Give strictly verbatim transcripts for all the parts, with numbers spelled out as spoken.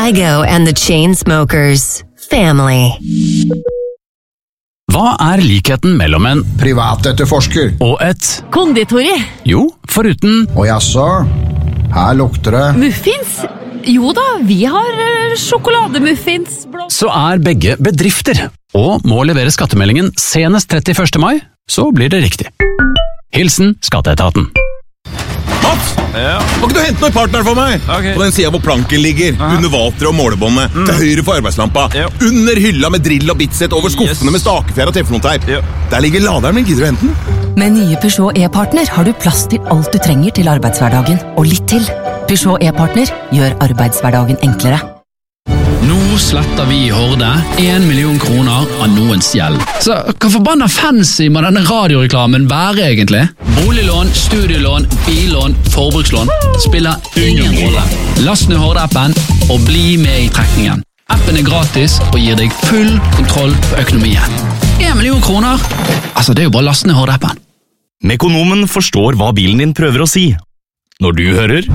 Kygo and the Chainsmokers. Family. Hva er likheten mellom en privatetterforsker og et konditori? Jo, foruten og jaså, her lukter det Muffins? Jo da, vi har uh, sjokolademuffins. Så er begge bedrifter, og må levere skattemeldingen senest trettiførste mai, så blir det riktig. Hilsen Skatteetaten. Mats, ja. Må ikke du hente noen partner for meg? Okay. På den siden hvor planken ligger, Aha. under vateret og målebåndet, mm. til høyre for arbeidslampa, ja. under hylla med drill og bitset, over skuffene yes. med stakefjær og teflonteip. Ja. Der ligger laderen min, gidder du hente den? Med nye Peugeot e-partner har du plass til alt du trenger til arbeidshverdagen, og litt til. Peugeot e-partner gjør arbeidshverdagen enklere. Nå sletter vi i Horde en million kroner av noens gjeld. Så hva forbanna fancy må denne radioreklamen være egentlig? Boliglån, studielån, billån, forbrukslån spiller ingen rolle. Last ned Horde-appen og bli med i trekningen. Appen er gratis og gir deg full kontroll på økonomien. En million kroner? Altså, det er jo bare last ned Horde-appen. Mekonomen forstår hva bilen din prøver å si. Når du hører...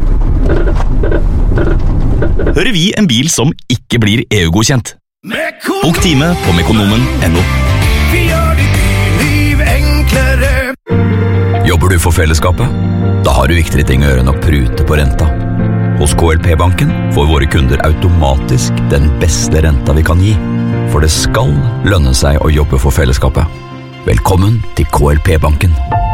hører vi en bil som ikke blir E U-godkjent. Bok time på mekonomen punktum no. Vi gjør ditt liv enklere. Jobber du for fellesskapet? Da har du viktigere ting å gjøre enn å prute på renta. Hos K L P-banken får våre kunder automatisk den beste renta vi kan gi. For det skal lønne seg å jobbe for fellesskapet. Velkommen til K L P-banken.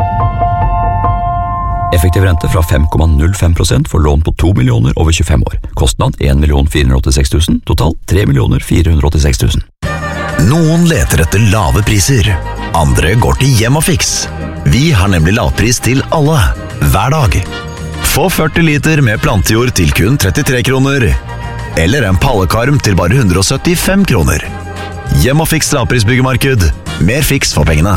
Effektiv rente fra fem komma null fem prosent for lån på to millioner over tjuefem år. Kostnad en million fire hundre åttiseks tusen, totalt tre millioner fire hundre åttiseks tusen. Noen leter etter lave priser, andre går til Hjemmafix. Vi har nemlig lavpris til alle, hver dag. Få førti liter med plantejord til kun trettitre kroner, eller en pallekarm til bare hundre og syttifem kroner. Hjemmafix lavprisbyggemarked, mer fiks for pengene.